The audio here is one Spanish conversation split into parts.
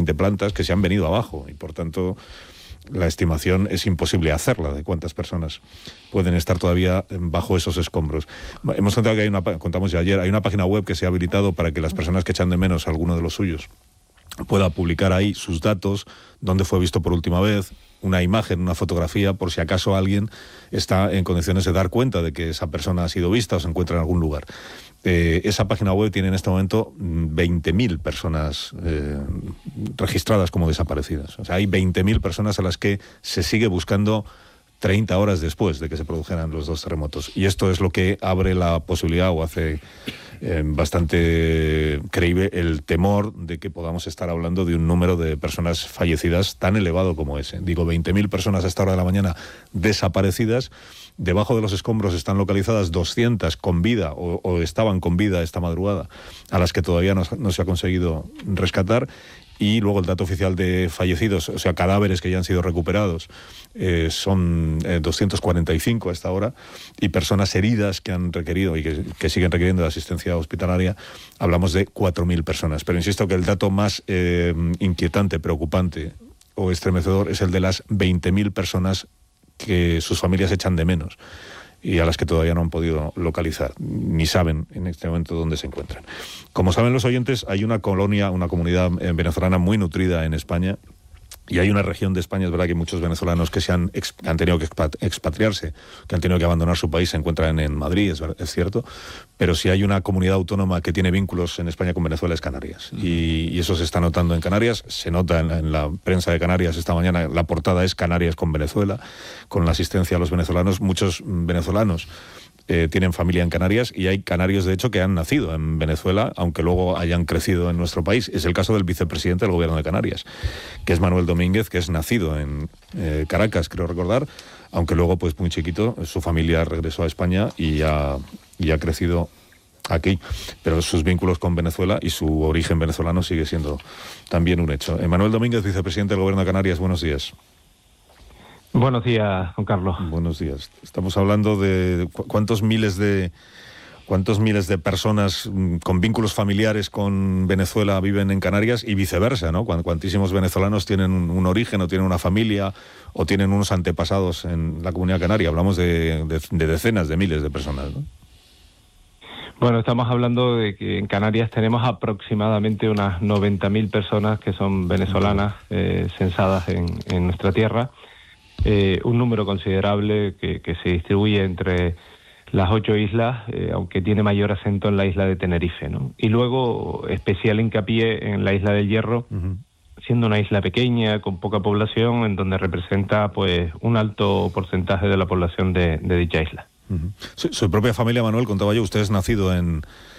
20 plantas que se han venido abajo y por tanto la estimación es imposible hacerla de cuántas personas pueden estar todavía bajo esos escombros. Hemos contado que contamos ya ayer, hay una página web que se ha habilitado para que las personas que echan de menos a alguno de los suyos pueda publicar ahí sus datos, dónde fue visto por última vez, una imagen, una fotografía, por si acaso alguien está en condiciones de dar cuenta de que esa persona ha sido vista o se encuentra en algún lugar. Esa página web tiene en este momento 20.000 personas registradas como desaparecidas. O sea, hay 20.000 personas a las que se sigue buscando 30 horas después de que se produjeran los dos terremotos. Y esto es lo que abre la posibilidad o hace bastante creíble el temor de que podamos estar hablando de un número de personas fallecidas tan elevado como ese. Digo, 20.000 personas a esta hora de la mañana desaparecidas. Debajo de los escombros están localizadas 200 con vida o estaban con vida esta madrugada, a las que todavía no se ha conseguido rescatar. Y luego el dato oficial de fallecidos, o sea, cadáveres que ya han sido recuperados, son 245 a esta hora, y personas heridas que han requerido y que siguen requiriendo de asistencia hospitalaria, hablamos de 4.000 personas. Pero insisto que el dato más inquietante, preocupante o estremecedor es el de las 20.000 personas que sus familias echan de menos y a las que todavía no han podido localizar, ni saben en este momento dónde se encuentran. Como saben los oyentes, hay una comunidad venezolana muy nutrida en España, y hay una región de España, es verdad que hay muchos venezolanos que han tenido que expatriarse, que han tenido que abandonar su país, se encuentran en Madrid, es cierto, pero si hay una comunidad autónoma que tiene vínculos en España con Venezuela es Canarias, y eso se está notando en Canarias, se nota en la prensa de Canarias esta mañana, la portada es Canarias con Venezuela, con la asistencia a los venezolanos. Muchos venezolanos tienen familia en Canarias, y hay canarios de hecho que han nacido en Venezuela aunque luego hayan crecido en nuestro país. Es el caso del vicepresidente del gobierno de Canarias, que es Manuel Domínguez, que es nacido en Caracas, creo recordar, aunque luego pues muy chiquito su familia regresó a España y ha crecido aquí, pero sus vínculos con Venezuela y su origen venezolano sigue siendo también un hecho. Manuel Domínguez, vicepresidente del gobierno de Canarias, buenos días. Buenos días, Juan Carlos. Buenos días. Estamos hablando de cuántos miles de personas con vínculos familiares con Venezuela viven en Canarias y viceversa, ¿no? Cuantísimos venezolanos tienen un origen o tienen una familia o tienen unos antepasados en la comunidad canaria. Hablamos de decenas de miles de personas, ¿no? Bueno, estamos hablando de que en Canarias tenemos aproximadamente unas 90.000 personas que son venezolanas censadas en nuestra tierra. Un número considerable que se distribuye entre las 8 islas, aunque tiene mayor acento en la isla de Tenerife, ¿no? Y luego especial hincapié en la isla del Hierro, siendo una isla pequeña, con poca población, en donde representa pues un alto porcentaje de la población de dicha isla. Su propia familia, Manuel, contaba yo, usted es nacido no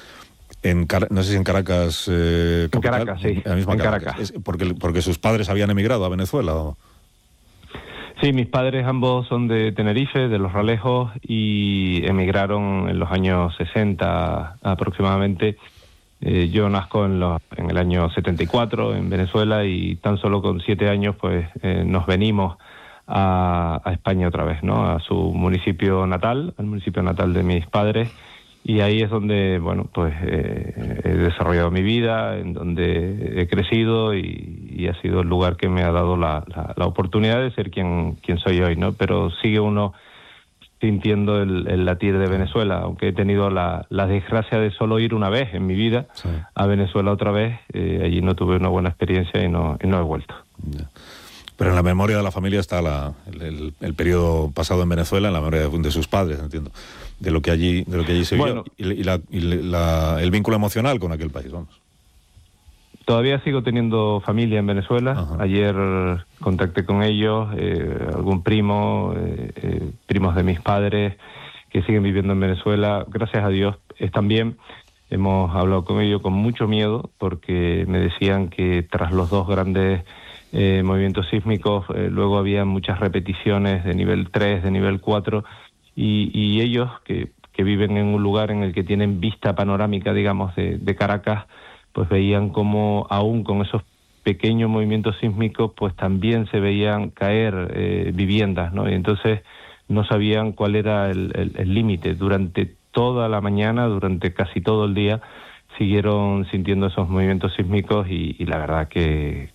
sé si en Caracas. En Caracas, sí. En la misma Caracas. Porque sus padres habían emigrado a Venezuela, ¿o? Sí, mis padres ambos son de Tenerife, de Los Ralejos, y emigraron en los años 60 aproximadamente. Yo nazco en el año 74 en Venezuela, y tan solo con 7 años pues nos venimos a España otra vez, ¿no? A su municipio natal, al municipio natal de mis padres, y ahí es donde, bueno, pues he desarrollado mi vida, en donde he crecido, y ha sido el lugar que me ha dado la oportunidad de ser quien soy hoy, ¿no? Pero sigue uno sintiendo el latir de Venezuela, aunque he tenido la desgracia de solo ir una vez en mi vida a Venezuela otra vez. Allí no tuve una buena experiencia y no he vuelto. Yeah. Pero en la memoria de la familia está el periodo pasado en Venezuela, en la memoria de sus padres, entiendo, de lo que allí se vio, y el vínculo emocional con aquel país, vamos. Todavía sigo teniendo familia en Venezuela. Ajá. Ayer contacté con ellos, algún primo, primos de mis padres que siguen viviendo en Venezuela. Gracias a Dios están bien. Hemos hablado con ellos con mucho miedo, porque me decían que tras los dos grandes movimientos sísmicos, luego había muchas repeticiones de nivel 3, de nivel 4, y ellos que viven en un lugar en el que tienen vista panorámica, digamos, de Caracas, pues veían como aún con esos pequeños movimientos sísmicos pues también se veían caer viviendas, ¿no? Y entonces no sabían cuál era el límite. Durante toda la mañana, durante casi todo el día, siguieron sintiendo esos movimientos sísmicos, y la verdad que